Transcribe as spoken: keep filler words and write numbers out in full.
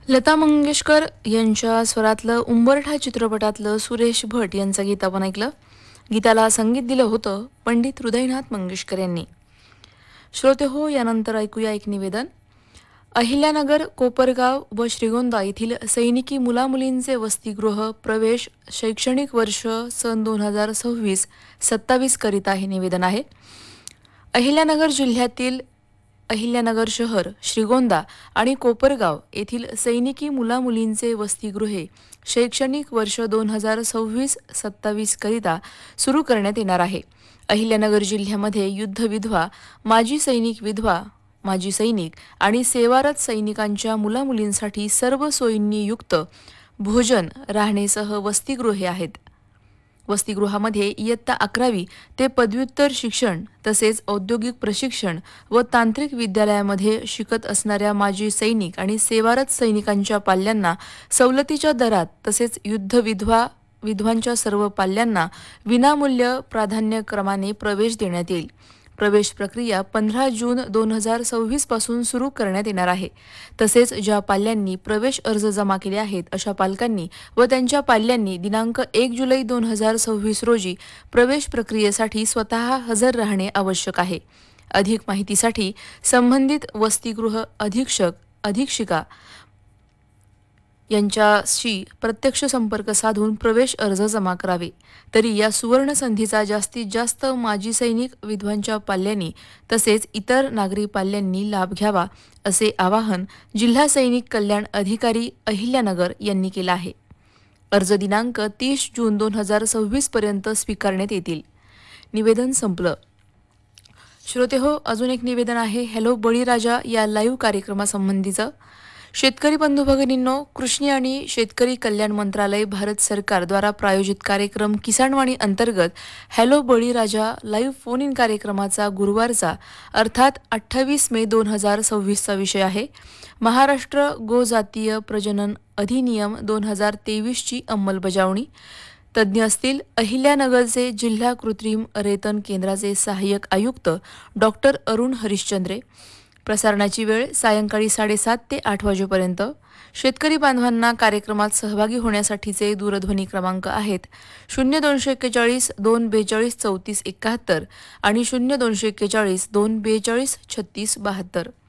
लता मंगेशकर यांच्या स्वरातलं उंबरठा चित्रपटातलं सुरेश भट यांचं गीत आपण ऐकलं. गीताला संगीत दिलं होतं पंडित हृदयनाथ मंगेशकर यांनी. श्रोते हो, यानंतर ऐकूया एक निवेदन. अहिल्यानगर, कोपरगाव व श्रीगोंदा येथील सैनिकी मुलामुलींचे वसतिगृह प्रवेश शैक्षणिक वर्ष सन दोन हजार सव्वीस सत्तावीस करिता हे निवेदन आहे. अहिल्यानगर जिल्ह्यातील अहिल्यानगर शहर, श्रीगोंदा आणि कोपरगाव येथील सैनिकी मुलामुलींचे वसतिगृहे शैक्षणिक वर्ष दोन हजार सव्वीस सत्तावीस करिता सुरू करण्यात येणार आहे. अहिल्यानगर जिल्ह्यामध्ये युद्ध विधवा, माजी सैनिक विधवा, माजी सैनिक आणि सेवारत सैनिकांच्या मुलामुलींसाठी सर्व सोयींनी युक्त भोजन, राहणेसह वसतिगृहे आहेत. वसतिगृहामध्ये इयत्ता अकरावी ते पदव्युत्तर शिक्षण तसेच औद्योगिक प्रशिक्षण व तांत्रिक विद्यालयामध्ये शिकत असणाऱ्या माजी सैनिक आणि सेवारत सैनिकांच्या पाल्यांना सवलतीच्या दरात तसेच युद्ध विधवा विधवांच्या सर्व पाल्यांना विनामूल्य प्राधान्यक्रमाने प्रवेश देण्यात येईल. प्रवेश प्रक्रिया पंधरा जून दोन हजार सव्वीस पासून सुरू करण्यात येणार आहे. तसेच ज्या पाल्यांनी प्रवेश अर्ज जमा केले आहेत अशा पालकांनी व त्यांच्या पाल्यांनी दिनांक एक जुलै दोन हजार सव्वीस रोजी प्रवेश प्रक्रियेसाठी स्वतः हजर राहणे आवश्यक आहे. अधिक माहितीसाठी संबंधित वसतिगृह अधीक्षक अधीक्षिका यांच्याशी प्रत्यक्ष संपर्क साधून प्रवेश अर्ज जमा करावे. तरी या सुवर्ण संधीचा जास्तीत जास्त माजी सैनिक विधवांच्या पाल्यांनी तसेच इतर नागरी पाल्यांनी लाभ घ्यावा असे आवाहन जिल्हा सैनिक कल्याण अधिकारी अहिल्यानगर यांनी केलं आहे. अर्ज दिनांक तीस जून दोन हजार सव्वीस पर्यंत स्वीकारण्यात येतील. निवेदन संपलं. श्रोते हो, अजून एक निवेदन आहे हॅलो बळीराजा या लाईव्ह कार्यक्रमासंबंधीचं. शेतकरी बंधू भगिनींनो, कृषी आणि शेतकरी कल्याण मंत्रालय भारत सरकारद्वारा प्रायोजित कार्यक्रम किसानवाणी अंतर्गत hello Baliraja live phone in कार्यक्रमाचा गुरुवारचा अर्थात अठ्ठावीस मे दोन हजार सव्वीसचा विषय आहे महाराष्ट्र गोजातीय प्रजनन अधिनियम दोन हजार तेवीसची अंमलबजावणी. तज्ज्ञ असतील अहिल्यानगरचे जिल्हा कृत्रिम रेतन केंद्राचे सहाय्यक आयुक्त डॉक्टर अरुण हरिश्चंद्रे. प्रसारणाची वेळ सायंकाळी साडेसात ते आठ वाजेपर्यंत. शेतकरी बांधवांना कार्यक्रमात सहभागी होण्यासाठीचे दूरध्वनी क्रमांक आहेत शून्य दोनशे एक्केचाळीस दोन बेचाळीस चौतीस एकाहत्तर आणि शून्य दोनशे एक्केचाळीस दोन बेचाळीस छत्तीस बहात्तर.